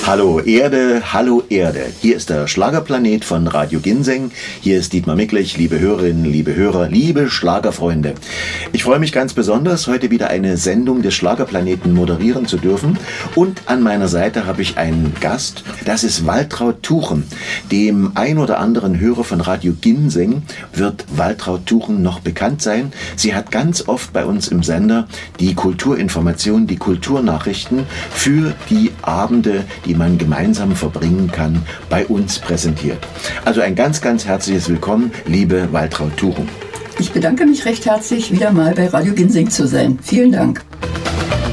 Hallo Erde, hallo Erde. Hier ist der Schlagerplanet von Radio Ginseng. Hier ist Dietmar Micklich, liebe Hörerinnen, liebe Hörer, liebe Schlagerfreunde. Ich freue mich ganz besonders, heute wieder eine Sendung des Schlagerplaneten moderieren zu dürfen. Und an meiner Seite habe ich einen Gast, das ist Waltraud Tuchen. Dem ein oder anderen Hörer von Radio Ginseng wird Waltraud Tuchen noch bekannt sein. Sie hat ganz oft bei uns im Sender die Kulturinformationen, die Kulturnachrichten für die Abende, die man gemeinsam verbringen kann, bei uns präsentiert. Also ein ganz, ganz herzliches Willkommen, liebe Waltraud Tuchen. Ich bedanke mich recht herzlich, wieder mal bei Radio Ginseng zu sein. Vielen Dank.